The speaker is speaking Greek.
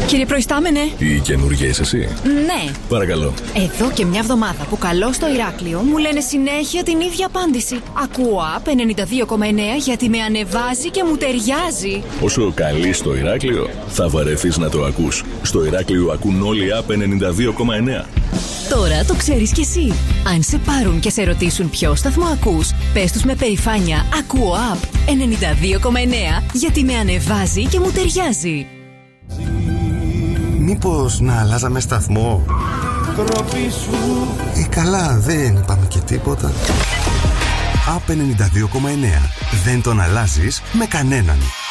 Κύριε Προϊστάμενε. Η καινούργια είσαι εσύ? Ναι. Παρακαλώ. Εδώ και μια εβδομάδα που καλώ στο Ηράκλειο μου λένε συνέχεια την ίδια απάντηση. Ακούω ΑΠ 92,9 γιατί με ανεβάζει και μου ταιριάζει. Όσο καλεί στο Ηράκλειο, θα βαρεθείς να το ακούς. Στο Ηράκλειο ακούν όλοι ΑΠ 92,9. Τώρα το ξέρεις κι εσύ. Αν σε πάρουν και σε ρωτήσουν ποιο σταθμό ακούς, πες τους με περηφάνεια ακούω ΑΠ 92,9 γιατί με ανεβάζει και μου ταιριάζει. Μήπως να αλλάζαμε σταθμό? Καλά, δεν είπαμε και τίποτα. ΑΠ 92,9. Δεν τον αλλάζεις με κανέναν.